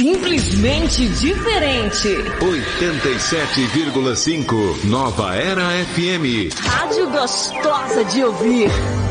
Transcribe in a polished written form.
Simplesmente diferente. 87,5 Nova Era FM. Rádio gostosa de ouvir.